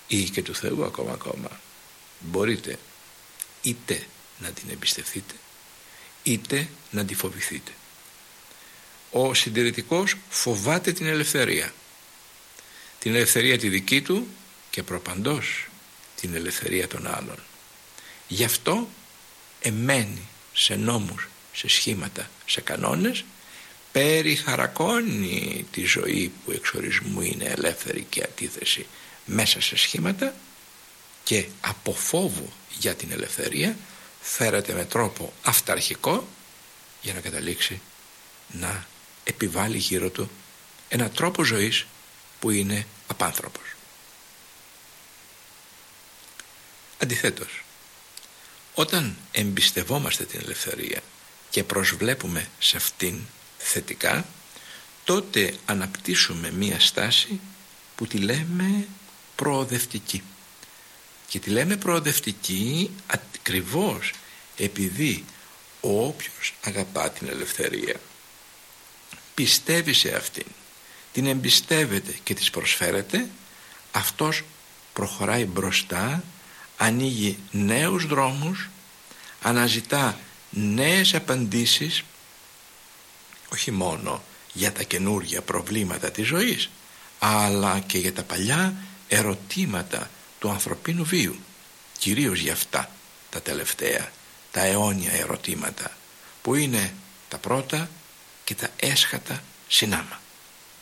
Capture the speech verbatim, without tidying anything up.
ή και του Θεού ακόμα ακόμα, μπορείτε είτε να την εμπιστευτείτε είτε να τη φοβηθείτε. Ο συντηρητικός φοβάται την ελευθερία, την ελευθερία τη δική του και προπαντός την ελευθερία των άλλων. Γι' αυτό εμένει σε νόμους, σε σχήματα, σε κανόνες, περιχαρακώνει τη ζωή που εξορισμού είναι ελεύθερη και αντίθεση μέσα σε σχήματα, και από φόβο για την ελευθερία φέρεται με τρόπο αυταρχικό για να καταλήξει να επιβάλλει γύρω του ένα τρόπο ζωής που είναι απάνθρωπος. Αντιθέτως, όταν εμπιστευόμαστε την ελευθερία και προσβλέπουμε σε αυτήν θετικά, τότε αναπτύσσουμε μία στάση που τη λέμε προοδευτική. Και τη λέμε προοδευτική ακριβώς επειδή όποιος αγαπά την ελευθερία, πιστεύει σε αυτήν, την εμπιστεύεται και της προσφέρεται, αυτός προχωράει μπροστά, ανοίγει νέους δρόμους, αναζητά νέες απαντήσεις, όχι μόνο για τα καινούργια προβλήματα της ζωής, αλλά και για τα παλιά ερωτήματα του ανθρωπίνου βίου, κυρίως για αυτά τα τελευταία, τα αιώνια ερωτήματα, που είναι τα πρώτα και τα έσχατα συνάμα.